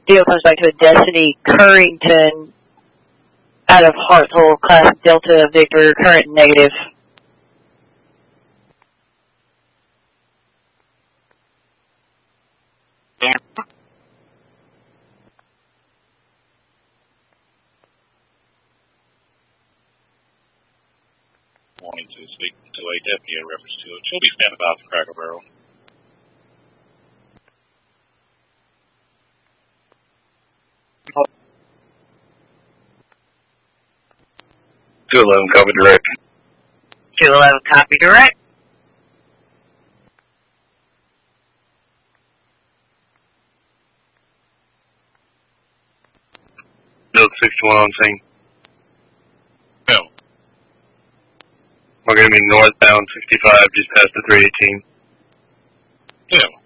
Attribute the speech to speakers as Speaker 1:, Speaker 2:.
Speaker 1: Deal comes back to a Destiny Currington out of Hartsville, class Delta Victor, current negative.
Speaker 2: Yeah.
Speaker 3: Morning to speak to a deputy in reference to it. She'll be standing by for Cracker Barrel.
Speaker 2: Oh. 211, copy direct.
Speaker 4: 211, copy direct.
Speaker 2: Delta 61 on scene.
Speaker 3: No.
Speaker 2: We're going to be northbound 65, just past the 318.
Speaker 3: Yeah.